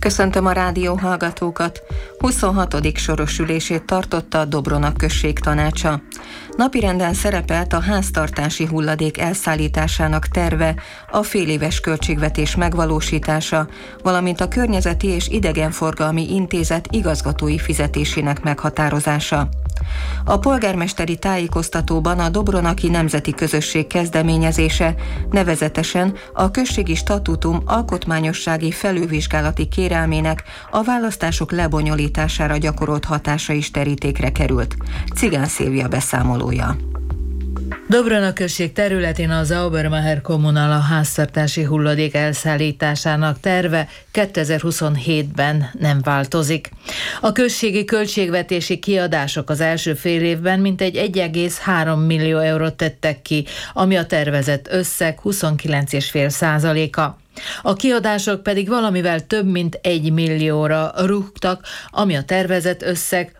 Köszöntöm a rádió hallgatókat! 26. soros ülését tartotta a Dobrona község tanácsa. Napirenden szerepelt a háztartási hulladék elszállításának terve, a féléves költségvetés megvalósítása, valamint a Környezeti és Idegenforgalmi Intézet igazgatói fizetésének meghatározása. A polgármesteri tájékoztatóban a Dobronaki Nemzeti Közösség kezdeményezése, nevezetesen a községi statútum alkotmányossági felülvizsgálati kérelmének a választások lebonyolítására gyakorolt hatása is terítékre került. Cigán Szilvia beszámolója. Dobrona község területén az Saubermacher Kommunal a háztartási hulladék elszállításának terve 2027-ben nem változik. A községi költségvetési kiadások az első fél évben mintegy 1,3 millió eurót tettek ki, ami a tervezett összeg 29,5%-a. A kiadások pedig valamivel több mint 1 millióra rúgtak, ami a tervezett összeg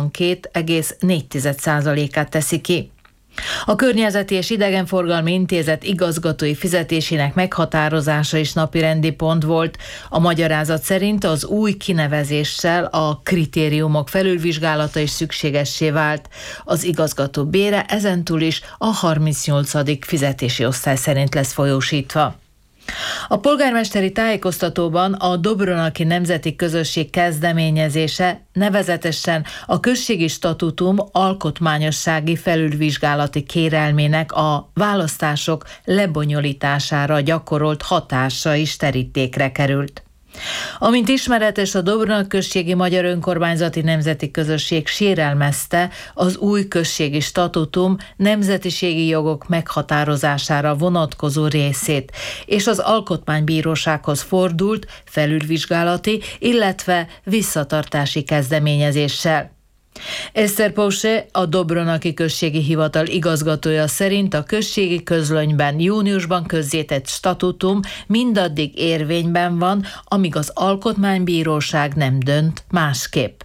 22,4%-át teszi ki. A Környezeti és Idegenforgalmi Intézet igazgatói fizetésének meghatározása is napirendi pont volt. A magyarázat szerint az új kinevezéssel a kritériumok felülvizsgálata is szükségessé vált. Az igazgató bére ezentúl is a 38. fizetési osztály szerint lesz folyósítva. A polgármesteri tájékoztatóban a Dobronaki Nemzeti Közösség kezdeményezése, nevezetesen a községi statútum alkotmányossági felülvizsgálati kérelmének a választások lebonyolítására gyakorolt hatása is terítékre került. Amint ismeretes, a Dobrona községi Magyar Önkormányzati Nemzeti Közösség sérelmezte az új községi statútum nemzetiségi jogok meghatározására vonatkozó részét, és az Alkotmánybírósághoz fordult felülvizsgálati, illetve visszatartási kezdeményezéssel. Eszter Póse, a Dobronaki községi hivatal igazgatója szerint a községi közlönyben júniusban közzétett statútum mindaddig érvényben van, amíg az Alkotmánybíróság nem dönt másképp.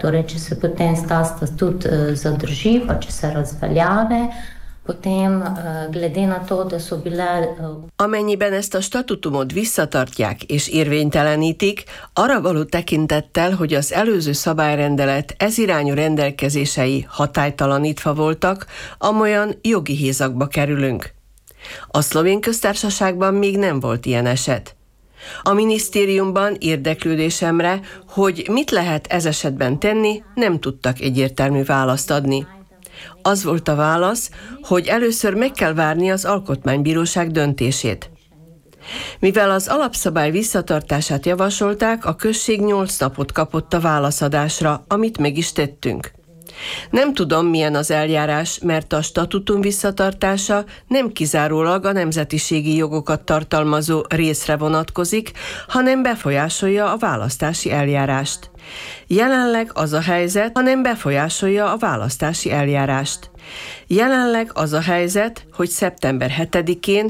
Amennyiben ezt a statutumot visszatartják és érvénytelenítik, arra való tekintettel, hogy az előző szabályrendelet ezirányú rendelkezései hatálytalanítva voltak, amolyan jogi hézagba kerülünk. A Szlovén Köztársaságban még nem volt ilyen eset. A minisztériumban érdeklődésemre, hogy mit lehet ez esetben tenni, nem tudtak egyértelmű választ adni. Az volt a válasz, hogy először meg kell várni az Alkotmánybíróság döntését. Mivel az alapszabály visszatartását javasolták, a község 8 napot kapott a válaszadásra, amit meg is tettünk. Nem tudom, milyen az eljárás, mert a statutum visszatartása nem kizárólag a nemzetiségi jogokat tartalmazó részre vonatkozik, hanem befolyásolja a választási eljárást. Jelenleg az a helyzet, hogy szeptember 7-én